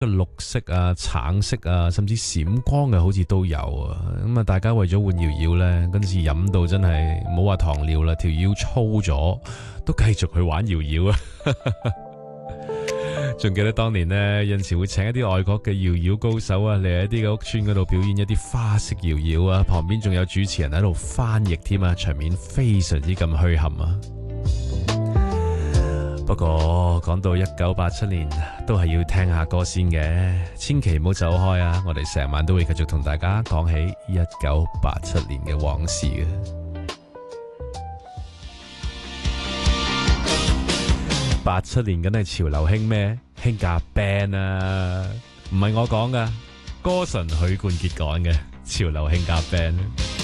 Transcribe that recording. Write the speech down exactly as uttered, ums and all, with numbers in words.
個綠色啊、橙色啊，甚至閃光嘅好似都有啊。咁啊，大家為咗換搖搖呢，嗰陣時飲到真係冇話糖尿啦，條腰粗咗，都繼續去玩搖搖啊。仲記得當年呢，有陣時會請一啲外國嘅搖搖高手啊，嚟一啲嘅屋村嗰度表演一啲花式搖搖啊，旁邊仲有主持人喺度翻譯添啊，場面非常之咁墟冚啊。不過講到一九八七年，都係要聽下歌先嘅，千祈唔好走開啊！我哋成晚都會繼續同大家講起一九八七年嘅往事嘅。八七年梗係潮流興咩？興夾 band 啊，唔係我講噶，歌神許冠傑講嘅，潮流興夾 band。